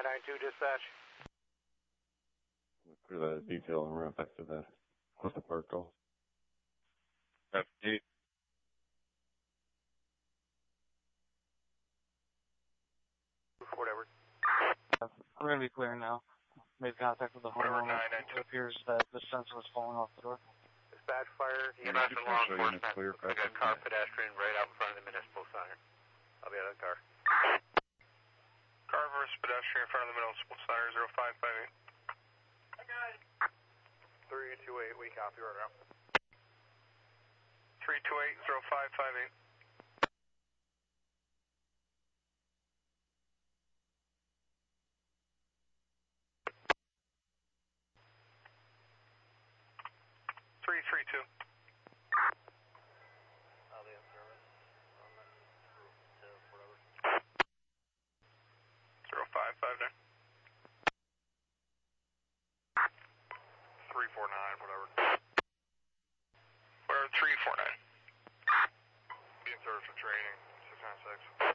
992 dispatch. Clear that detail and run back to that. What's the park call? F8. Whatever. We're going to be clear now. Made contact with the homeowner. It appears that the sensor was falling off the door. Dispatch fire. You got law enforcement. I got car pedestrian right out in front of the municipal center. I'll be out of the car. Car versus pedestrian in front of the municipal center, 0558. 328, we copy right now. 328, 0558. Two. I'll be in service on that route to whatever. 055 there. 349, whatever. Where 349? Be in service for training, 696.